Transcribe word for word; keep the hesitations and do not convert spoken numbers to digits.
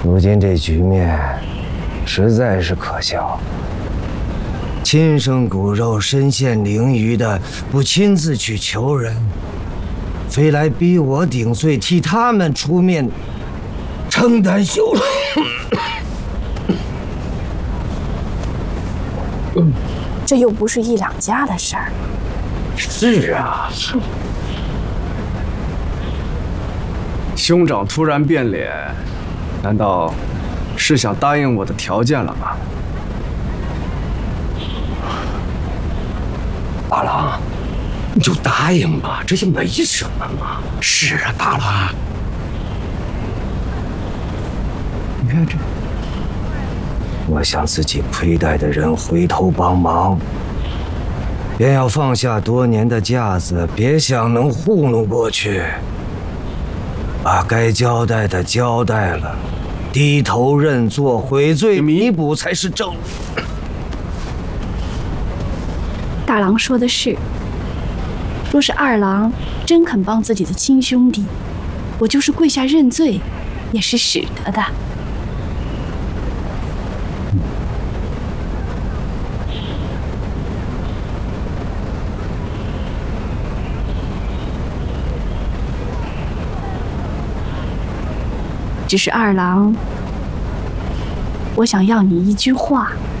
如今这局面实在是可笑。亲生骨肉、身陷囹圄的，不亲自去求人，非来逼我顶罪，替他们出面承担羞辱。 这又不是一两家的事儿。 是啊， 兄长突然变脸，难道是想答应我的条件了吗？ 大郎，你就答应吧，这些没什么嘛。是啊，大郎，你看这，我向自己亏待的人回头帮忙，便要放下多年的架子，别想能糊弄过去。把该交代的交代了，低头认错，悔罪弥补才是正路。 大郎说的是，若是二郎真肯帮自己的亲兄弟，我就是跪下认罪，也是使得的。只是二郎，我想要你一句话。